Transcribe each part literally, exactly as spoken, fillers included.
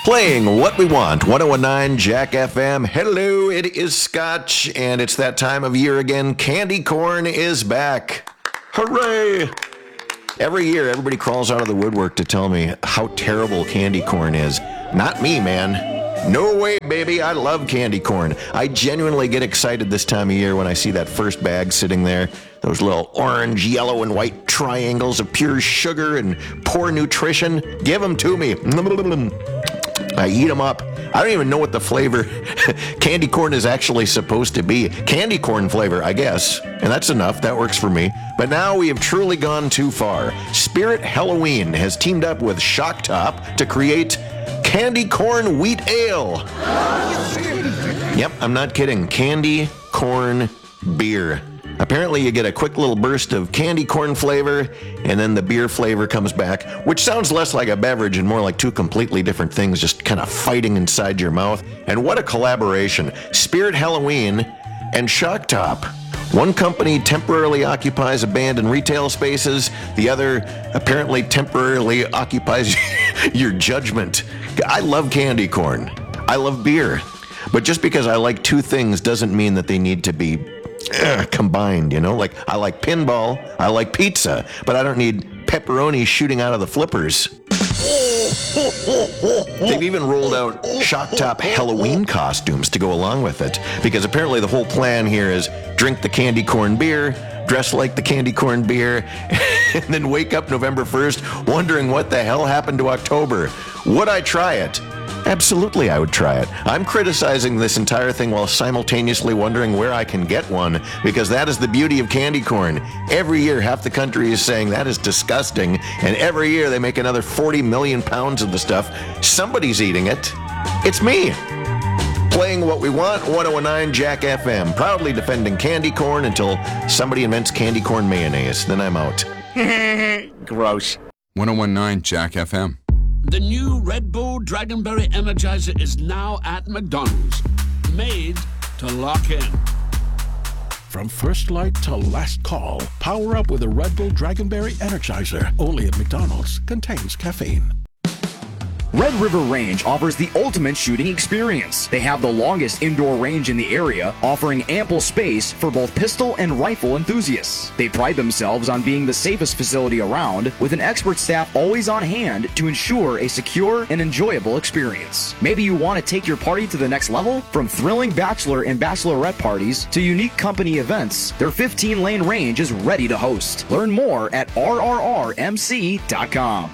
Playing what we want, ten nineteen Jack F M. Hello, it is Scotch, and it's that time of year again. Candy corn is back. Hooray! Every year, everybody crawls out of the woodwork to tell me how terrible candy corn is. Not me, man. No way, baby. I love candy corn. I genuinely get excited this time of year when I see that first bag sitting there. Those little orange, yellow, and white triangles of pure sugar and poor nutrition. Give them to me. I eat them up. I don't even know what the flavor candy corn is actually supposed to be. Candy corn flavor, I guess. And that's enough. That works for me. But now we have truly gone too far. Spirit Halloween has teamed up with Shock Top to create Candy Corn Wheat Ale. Yep, I'm not kidding. Candy corn beer. Apparently you get a quick little burst of candy corn flavor, and then the beer flavor comes back, which sounds less like a beverage and more like two completely different things just kind of fighting inside your mouth. And what a collaboration. Spirit Halloween and Shock Top. One company temporarily occupies abandoned retail spaces. The other apparently temporarily occupies your judgment. I love candy corn. I love beer. But just because I like two things doesn't mean that they need to be uh, combined, you know? Like, I like pinball, I like pizza, but I don't need pepperoni shooting out of the flippers. They've even rolled out Shock Top Halloween costumes to go along with it, because apparently the whole plan here is drink the candy corn beer, dress like the candy corn beer, and then wake up November first wondering what the hell happened to October. Would I try it? Absolutely, I would try it. I'm criticizing this entire thing while simultaneously wondering where I can get one, because that is the beauty of candy corn. Every year, half the country is saying that is disgusting, and every year they make another forty million pounds of the stuff. Somebody's eating it. It's me. Playing what we want, ten nineteen Jack F M. Proudly defending candy corn until somebody invents candy corn mayonnaise. Then I'm out. Gross. ten nineteen Jack F M. The new Red Bull Dragonberry Energizer is now at McDonald's. Made to lock in. From first light to last call, power up with a Red Bull Dragonberry Energizer. Only at McDonald's. Contains caffeine. Red River Range offers the ultimate shooting experience. They have the longest indoor range in the area, offering ample space for both pistol and rifle enthusiasts. They pride themselves on being the safest facility around, with an expert staff always on hand to ensure a secure and enjoyable experience. Maybe you want to take your party to the next level? From thrilling bachelor and bachelorette parties to unique company events, their fifteen-lane range is ready to host. Learn more at R R R M C dot com.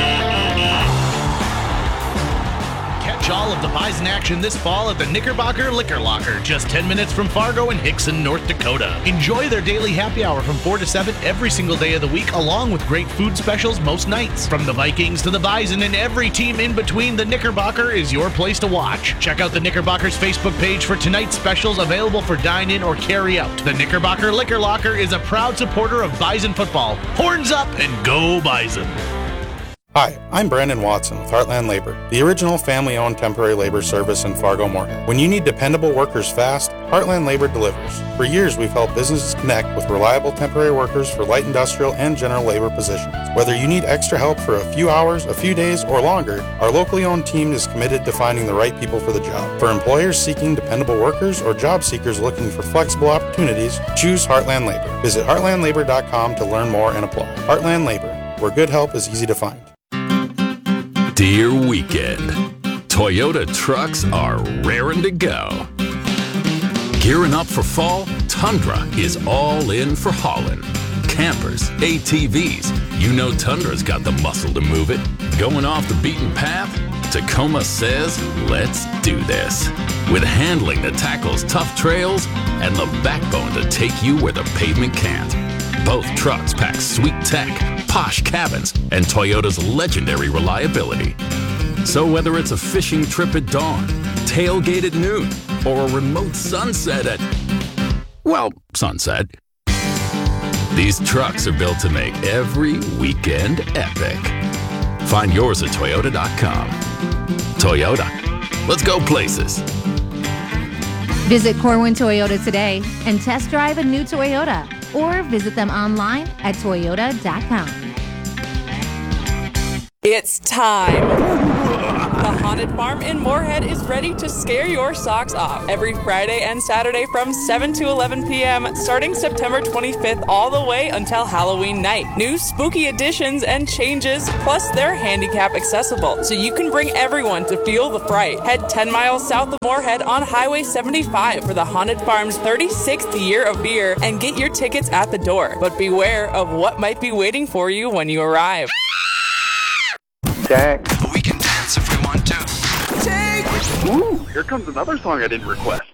All of the Bison action this fall at the Knickerbocker Liquor Locker, just ten minutes from Fargo and Hickson, North Dakota. Enjoy their daily happy hour from four to seven every single day of the week, along with great food specials most nights. From the Vikings to the Bison and every team in between, the Knickerbocker is your place to watch. Check out the Knickerbocker's Facebook page for tonight's specials available for dine-in or carry-out. The Knickerbocker Liquor Locker is a proud supporter of Bison football. Horns up and go Bison! Hi, I'm Brandon Watson with Heartland Labor, the original family-owned temporary labor service in Fargo-Moorhead. When you need dependable workers fast, Heartland Labor delivers. For years, we've helped businesses connect with reliable temporary workers for light industrial and general labor positions. Whether you need extra help for a few hours, a few days, or longer, our locally owned team is committed to finding the right people for the job. For employers seeking dependable workers or job seekers looking for flexible opportunities, choose Heartland Labor. Visit heartland labor dot com to learn more and apply. Heartland Labor, where good help is easy to find. Dear Weekend, Toyota trucks are raring to go. Gearing up for fall, Tundra is all in for hauling. Campers, A T Vs, you know Tundra's got the muscle to move it. Going off the beaten path? Tacoma says, let's do this. With handling that tackles tough trails and the backbone to take you where the pavement can't. Both trucks pack sweet tech, posh cabins, and Toyota's legendary reliability. So whether it's a fishing trip at dawn, tailgate at noon, or a remote sunset at, well, sunset, these trucks are built to make every weekend epic. Find yours at toyota dot com. Toyota, let's go places. Visit Corwin Toyota today and test drive a new Toyota, or visit them online at toyota dot com. It's time. The Haunted Farm in Moorhead is ready to scare your socks off every Friday and Saturday from seven to eleven p.m. starting September twenty-fifth all the way until Halloween night. New spooky additions and changes, plus they're handicap accessible, so you can bring everyone to feel the fright. Head ten miles south of Moorhead on Highway seventy-five for the Haunted Farm's thirty-sixth year of beer and get your tickets at the door. But beware of what might be waiting for you when you arrive. Jack. We can dance if we want to. Jake! Ooh, here comes another song I didn't request.